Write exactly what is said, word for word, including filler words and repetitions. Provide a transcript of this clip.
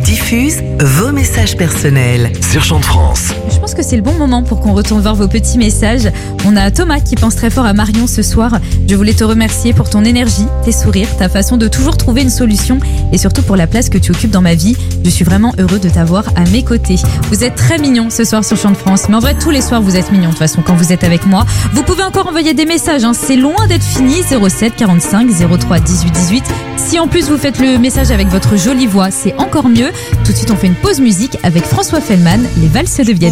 diffuse vos messages personnels sur Chant de France. Je pense que c'est le bon moment pour qu'on retourne voir vos petits messages. On a Thomas qui pense très fort à Marion ce soir. Je voulais te remercier pour ton énergie, tes sourires, ta façon de toujours trouver une solution et surtout pour la place que tu occupes dans ma vie. Je suis vraiment heureux de t'avoir à mes côtés. Vous êtes très mignons ce soir sur Chant de France, mais en vrai tous les soirs vous êtes mignons de toute façon quand vous êtes avec moi. Vous pouvez encore envoyer des messages, hein. C'est loin d'être fini. zéro sept quarante-cinq zéro trois dix-huit dix-huit. Si en plus vous faites le message avec votre jolie voix, c'est encore mieux. Tout de suite on fait une pause musique avec François Fellman, les valses de Vienne.